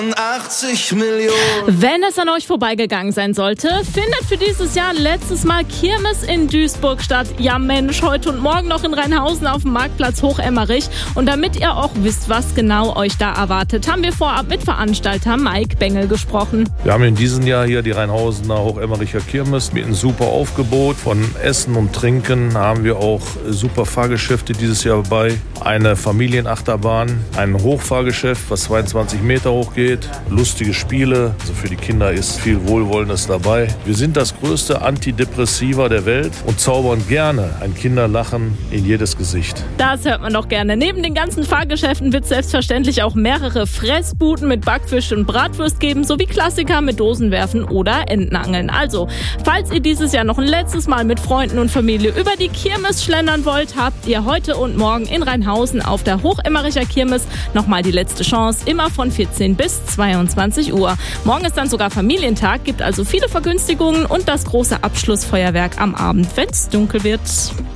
80 Millionen. Wenn es an euch vorbeigegangen sein sollte, findet für dieses Jahr letztes Mal Kirmes in Duisburg statt. Ja Mensch, heute und morgen noch in Rheinhausen auf dem Marktplatz Hochemmerich. Und damit ihr auch wisst, was genau euch da erwartet, haben wir vorab mit Veranstalter Mike Bengel gesprochen. Wir haben in diesem Jahr hier die Rheinhausener Hochemmericher Kirmes mit einem super Aufgebot. Von Essen und Trinken haben wir auch super Fahrgeschäfte dieses Jahr dabei. Eine Familienachterbahn, ein Hochfahrgeschäft, was 22 Meter hoch geht. Lustige Spiele, also für die Kinder ist viel Wohlwollendes dabei. Wir sind das größte Antidepressiva der Welt und zaubern gerne ein Kinderlachen in jedes Gesicht. Das hört man doch gerne. Neben den ganzen Fahrgeschäften wird es selbstverständlich auch mehrere Fressbuden mit Backfisch und Bratwurst geben, sowie Klassiker mit Dosenwerfen oder Entenangeln. Also, falls ihr dieses Jahr noch ein letztes Mal mit Freunden und Familie über die Kirmes schlendern wollt, habt ihr heute und morgen in Rheinhausen auf der Hochemmericher Kirmes nochmal die letzte Chance, immer von 14 bis 22 Uhr. Morgen ist dann sogar Familientag, gibt also viele Vergünstigungen und das große Abschlussfeuerwerk am Abend, wenn es dunkel wird.